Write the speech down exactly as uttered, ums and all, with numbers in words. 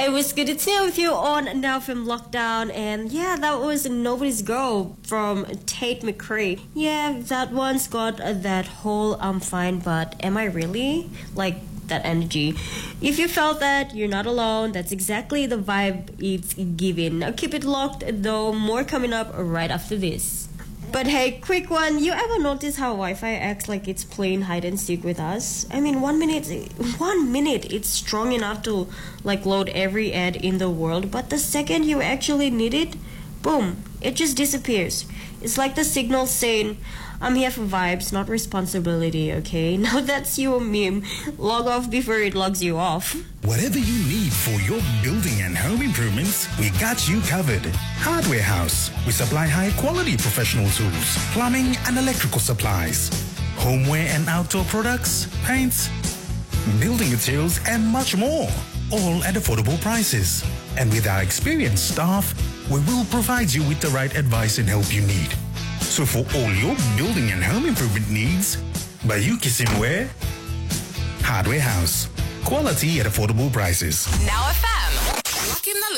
Hey, what's good? It's Nia with you on Now From Lockdown, and yeah, that was Nobody's Girl from Tate McRae. Yeah, that one's got that whole I'm fine, but am I really? Like, that energy. If you felt that, you're not alone. That's exactly the vibe it's giving. Now keep it locked though, more coming up right after this. But hey, quick one, you ever notice how Wi-Fi acts like it's playing hide and seek with us? I mean, one minute, one minute it's strong enough to like load every ad in the world, but the second you actually need it, boom, it just disappears. It's like the signal saying, I'm here for vibes, not responsibility, okay? Now that's your meme. Log off before it logs you off. Whatever you need for your building and home improvements, we got you covered. Hardware House. We supply high-quality professional tools, plumbing and electrical supplies, homeware and outdoor products, paints, building materials, and much more. All at affordable prices. And with our experienced staff, we will provide you with the right advice and help you need. So for all your building and home improvement needs, Bayuki Simware, Hardware House. Quality at affordable prices. Now F M. Lock in the